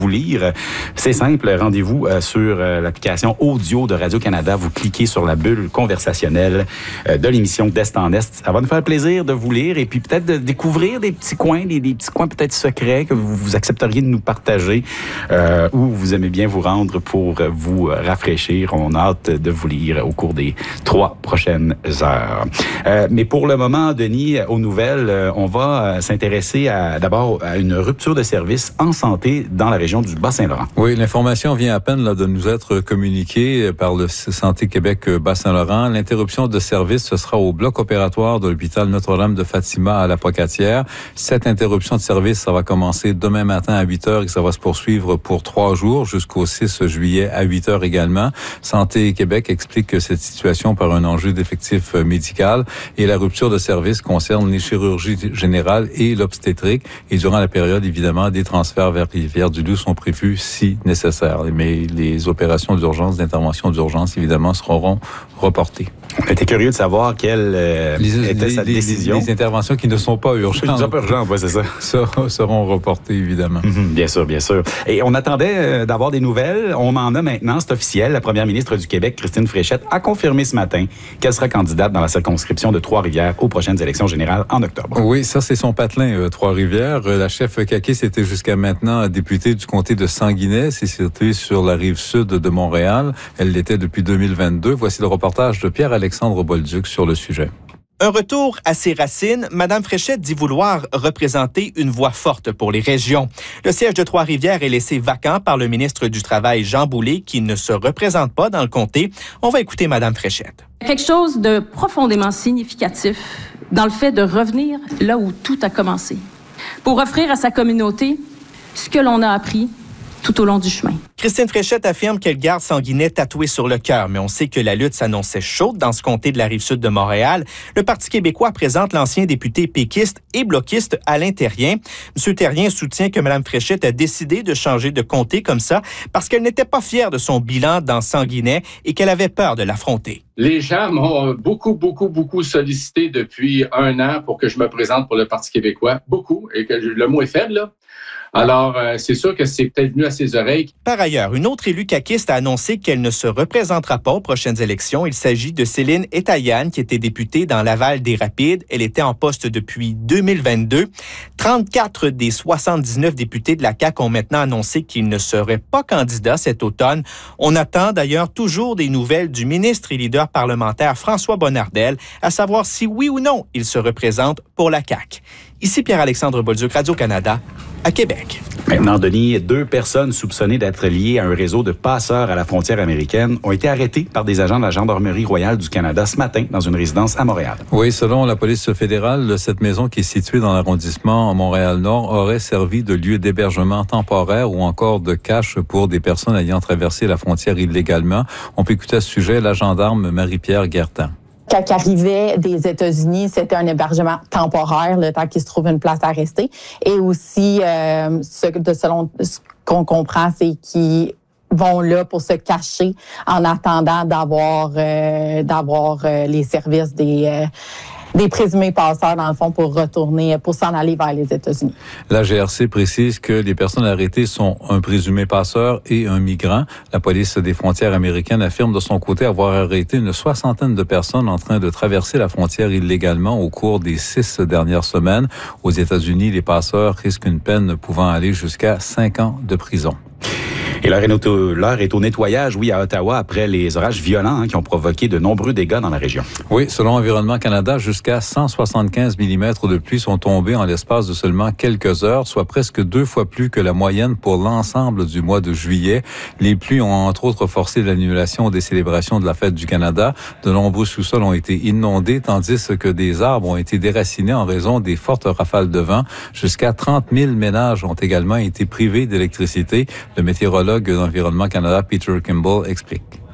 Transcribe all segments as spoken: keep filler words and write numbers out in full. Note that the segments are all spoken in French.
vous lire. C'est simple, rendez-vous euh, sur euh, l'application audio de Radio-Canada. Vous cliquez sur la bulle conversationnelle euh, de l'émission d'Est en Est. Ça va nous faire plaisir de vous lire et puis peut-être de découvrir des petits coins, des, des petits coins peut-être secrets que vous, vous accepteriez de nous partager euh, ou vous aimez bien vous rendre pour vous rafraîchir. On a hâte de vous lire au cours des trois prochaines heures. Euh, mais pour le moment, Denis, aux nouvelles, euh, on va euh, s'intéresser à, d'abord à une rupture de service en santé dans la région du Bas-Saint-Laurent. Oui, l'information vient à peine là, de nous être communiquée par le Santé Québec Bas-Saint-Laurent. L'interruption de service, ce sera au bloc opératoire de l'hôpital Notre-Dame de Fatima à la Pocatière. Cette interruption de service, ça va commencer demain matin à huit heures et ça va se poursuivre pour trois jours jusqu'au six juillet à huit heures également. Santé Québec explique que cette situation par un enjeu d'effectif médical et la rupture de service concerne les chirurgies générales et l'obstétrique. Et durant la période, évidemment, des transferts vers Rivière-du-Loup sont prévus si nécessaire. Mais les opérations d'urgence, d'intervention d'urgence, évidemment, seront reportées. On était curieux de savoir quelle euh, les, était les, sa décision. Les, les interventions qui ne sont pas urgentes. Qui ne sont pas urgentes, oui, c'est ça. Seront, seront reportées, évidemment. Mm-hmm, bien sûr, bien sûr. Et on attendait euh, d'avoir des nouvelles. On en a maintenant, c'est officiel. La première ministre du Québec, Christine Fréchette, a confirmé ce matin qu'elle sera candidate dans la circonscription de Trois-Rivières aux prochaines élections générales en octobre. Oui, ça, c'est son patelin, euh, Trois-Rivières. La chef caquiste était jusqu'à maintenant députée du comté de Sanguinet. C'est situé sur la rive sud de Montréal. Elle l'était depuis deux mille vingt-deux. Voici le reportage de Pierre-Alexandre Bolduc sur le sujet. Un retour à ses racines, Mme Fréchette dit vouloir représenter une voix forte pour les régions. Le siège de Trois-Rivières est laissé vacant par le ministre du Travail, Jean Boulet, qui ne se représente pas dans le comté. On va écouter Mme Fréchette. Quelque chose de profondément significatif dans le fait de revenir là où tout a commencé, pour offrir à sa communauté ce que l'on a appris tout au long du chemin. Christine Fréchette affirme qu'elle garde Sanguinet tatoué sur le cœur, mais on sait que la lutte s'annonçait chaude dans ce comté de la Rive-Sud de Montréal. Le Parti québécois présente l'ancien député péquiste et bloquiste Alain Terrien. M. Terrien soutient que Mme Fréchette a décidé de changer de comté comme ça parce qu'elle n'était pas fière de son bilan dans Sanguinet et qu'elle avait peur de l'affronter. Les gens m'ont beaucoup, beaucoup, beaucoup sollicité depuis un an pour que je me présente pour le Parti québécois. Beaucoup, et que le mot est faible, là. Alors, euh, c'est sûr que c'est peut-être venu à ses oreilles. Par ailleurs, une autre élue caquiste a annoncé qu'elle ne se représentera pas aux prochaines élections. Il s'agit de Céline Etayan, qui était députée dans Laval-des-Rapides. Elle était en poste depuis deux mille vingt-deux. trente-quatre des soixante-dix-neuf députés de la C A Q ont maintenant annoncé qu'ils ne seraient pas candidats cet automne. On attend d'ailleurs toujours des nouvelles du ministre et leader parlementaire François Bonnardel, à savoir si oui ou non il se représente pour la C A Q. Ici Pierre-Alexandre Bolduc, Radio-Canada, à Québec. Maintenant, Denis, deux personnes soupçonnées d'être liées à un réseau de passeurs à la frontière américaine ont été arrêtées par des agents de la Gendarmerie royale du Canada ce matin dans une résidence à Montréal. Oui, selon la police fédérale, cette maison qui est située dans l'arrondissement Montréal-Nord aurait servi de lieu d'hébergement temporaire ou encore de cache pour des personnes ayant traversé la frontière illégalement. On peut écouter à ce sujet la gendarme Marie-Pierre Guertin. Quand ils arrivaient des États-Unis, c'était un hébergement temporaire, le temps qu'il se trouve une place à rester. Et aussi, euh, ce, de, selon ce qu'on comprend, c'est qu'ils vont là pour se cacher en attendant d'avoir euh, d'avoir euh, les services des euh, des présumés passeurs, dans le fond, pour retourner, pour s'en aller vers les États-Unis. La G R C précise que les personnes arrêtées sont un présumé passeur et un migrant. La police des frontières américaines affirme de son côté avoir arrêté une soixantaine de personnes en train de traverser la frontière illégalement au cours des six dernières semaines. Aux États-Unis, les passeurs risquent une peine pouvant aller jusqu'à cinq ans de prison. Et l'heure est, au, l'heure est au nettoyage, oui, à Ottawa, après les orages violents hein, qui ont provoqué de nombreux dégâts dans la région. Oui, selon Environnement Canada, jusqu'à cent soixante-quinze millimètres de pluie sont tombés en l'espace de seulement quelques heures, soit presque deux fois plus que la moyenne pour l'ensemble du mois de juillet. Les pluies ont entre autres forcé l'annulation des célébrations de la Fête du Canada. De nombreux sous-sols ont été inondés, tandis que des arbres ont été déracinés en raison des fortes rafales de vent. Jusqu'à trente mille ménages ont également été privés d'électricité. Le météorologue d'Environnement Canada, Peter Kimball, explique.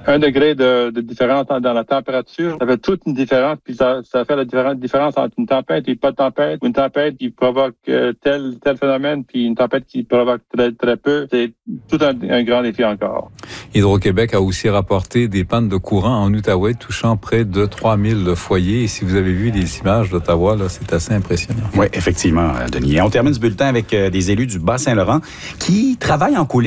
un degré de, de différence dans la température, ça fait toute une différence, puis ça, ça fait la différence entre une tempête et pas de tempête, une tempête qui provoque euh, tel tel phénomène, puis une tempête qui provoque très, très peu. C'est tout un, un grand défi encore. Hydro-Québec a aussi rapporté des pannes de courant en Outaouais touchant près de trois mille foyers. Et si vous avez vu les images d'Ottawa, là, c'est assez impressionnant. Oui, effectivement, Denis. Et on termine ce bulletin avec euh, des élus du Bas-Saint-Laurent qui travaillent en coulisses